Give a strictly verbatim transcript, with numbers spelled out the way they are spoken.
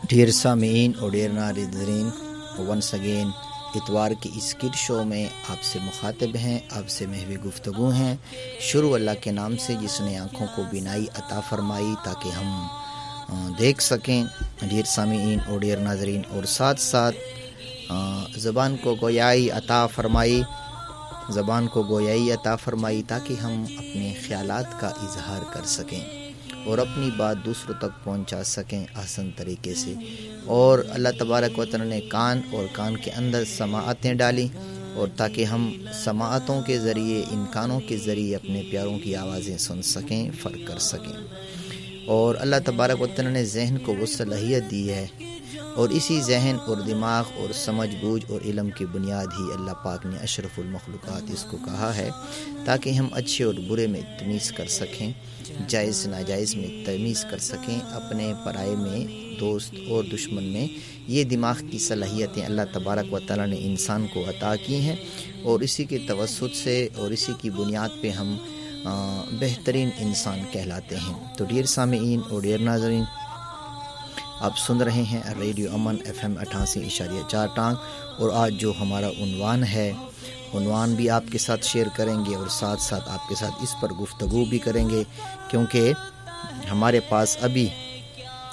Dear سامعین اور dear ناظرین، ونس اگین اتوار کی اس کڈ شو میں آپ سے مخاطب ہیں، آپ سے محوی گفتگو ہیں۔ شروع اللہ کے نام سے جس نے آنکھوں کو بینائی عطا فرمائی تاکہ ہم دیکھ سکیں ڈیئر سامعین اور ڈیئر ناظرین، اور ساتھ ساتھ زبان کو گویائی عطا فرمائی زبان کو گویائی عطا فرمائی تاکہ ہم اپنے خیالات کا اظہار کر سکیں اور اپنی بات دوسروں تک پہنچا سکیں آسان طریقے سے۔ اور اللہ تبارک و تعالی نے کان اور کان کے اندر سماعتیں ڈالی، اور تاکہ ہم سماعتوں کے ذریعے، ان کانوں کے ذریعے اپنے پیاروں کی آوازیں سن سکیں، فرق کر سکیں۔ اور اللہ تبارک و تعالی نے ذہن کو وہ صلاحیت دی ہے، اور اسی ذہن اور دماغ اور سمجھ بوجھ اور علم کی بنیاد ہی اللہ پاک نے اشرف المخلوقات اس کو کہا ہے، تاکہ ہم اچھے اور برے میں تمیز کر سکیں، جائز ناجائز میں تمیز کر سکیں، اپنے پرائے میں، دوست اور دشمن میں۔ یہ دماغ کی صلاحیتیں اللہ تبارک و تعالی نے انسان کو عطا کی ہیں، اور اسی کے توسط سے اور اسی کی بنیاد پہ ہم بہترین انسان کہلاتے ہیں۔ تو ڈیئر سامعین اور ڈیئر ناظرین، آپ سن رہے ہیں ریڈیو امن ایف ایم اٹھاسی اشاریہ چار ٹانگ، اور آج جو ہمارا عنوان ہے، عنوان بھی آپ کے ساتھ شیئر کریں گے، اور ساتھ ساتھ آپ کے ساتھ اس پر گفتگو بھی کریں گے، کیونکہ ہمارے پاس ابھی